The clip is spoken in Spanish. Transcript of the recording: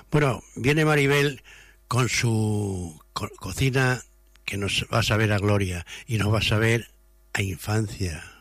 Bueno, viene Maribel con su cocina que nos va a saber a gloria y nos va a saber a infancia.